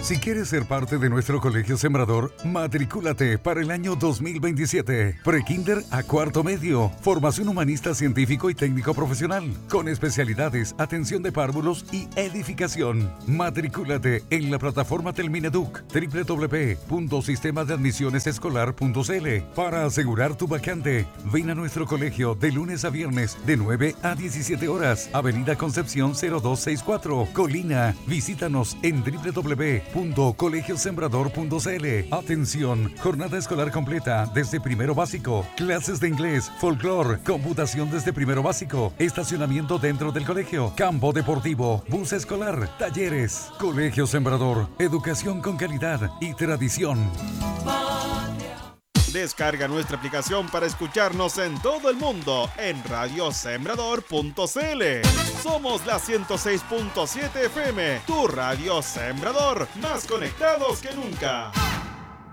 Si quieres ser parte de nuestro Colegio Sembrador, matrículate para el año 2027. Prekinder a cuarto medio. Formación humanista, científico y técnico profesional. Con especialidades, atención de párvulos y edificación. Matrículate en la plataforma Telmineduc, www.sistemadeadmisionesescolar.cl. Para asegurar tu vacante, ven a nuestro colegio de lunes a viernes de 9 a 17 horas. Avenida Concepción 0264, Colina. Visítanos en www.colegiosembrador.cl. Atención, jornada escolar completa desde primero básico, clases de inglés, folclore, computación desde primero básico, estacionamiento dentro del colegio, campo deportivo, bus escolar, talleres. Colegio Sembrador, educación con calidad y tradición. Descarga nuestra aplicación para escucharnos en todo el mundo en radiosembrador.cl. Somos la 106.7 FM, tu radio Sembrador, más conectados que nunca.